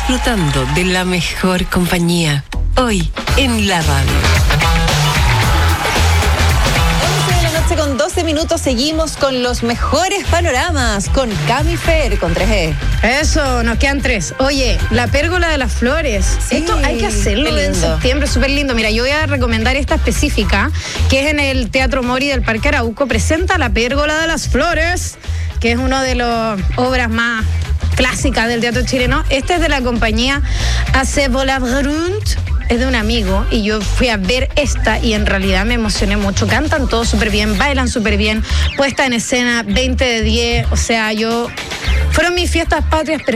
disfrutando de la mejor compañía. Hoy en la radio. 11 de la noche con 12 minutos, seguimos con los mejores panoramas con Cami Fer, con 3E. Eso, nos quedan 3. Oye, la pérgola de las flores. Sí, esto hay que hacerlo en septiembre, súper lindo. Mira, yo voy a recomendar esta específica, que es en el Teatro Mori del Parque Arauco. Presenta la pérgola de las flores, que es una de las obras más clásicas del teatro chileno. Este es de la compañía Hace Volabrund. Es de un amigo y yo fui a ver esta y en realidad me emocioné mucho. Cantan todos súper bien, bailan súper bien, puesta en escena 20 de 10, o sea, fueron mis fiestas patrias